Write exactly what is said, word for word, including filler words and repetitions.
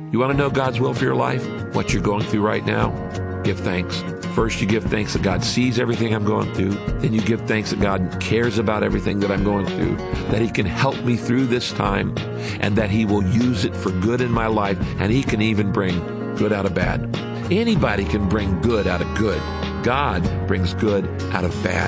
You want to know God's will for your life? What you're going through right now? Give thanks. First, you give thanks that God sees everything I'm going through. Then you give thanks that God cares about everything that I'm going through, that he can help me through this time, and that he will use it for good in my life, and he can even bring good out of bad. Anybody can bring good out of good. God brings good out of bad.